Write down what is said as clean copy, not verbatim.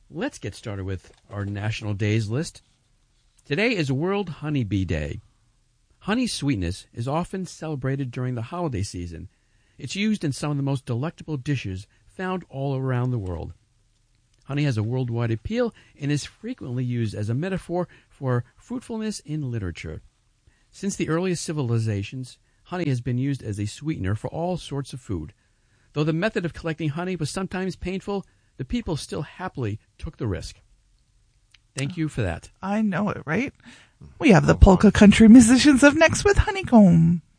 Let's get started with our national days list. Today is World Honeybee Day. Honey's sweetness is often celebrated during the holiday season. It's used in some of the most delectable dishes found all around the world. Honey has a worldwide appeal and is frequently used as a metaphor for fruitfulness in literature. Since the earliest civilizations, honey has been used as a sweetener for all sorts of food. Though the method of collecting honey was sometimes painful, the people still happily took the risk. Thank you for that. I know it, right? We have the polka country musicians up next with Honeycomb.